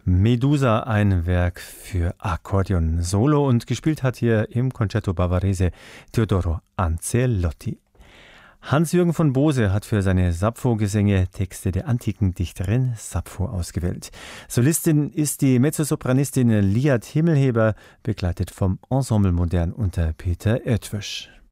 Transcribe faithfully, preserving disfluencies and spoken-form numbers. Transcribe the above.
Medusa, ein Werk für Akkordeon Solo, und gespielt hat hier im Concerto Bavarese Teodoro Ancelotti. Hans-Jürgen von Bose hat für seine Sappho-Gesänge Texte der antiken Dichterin Sappho ausgewählt. Solistin ist die Mezzosopranistin Liat Himmelheber, begleitet vom Ensemble Modern unter Peter Oetwisch.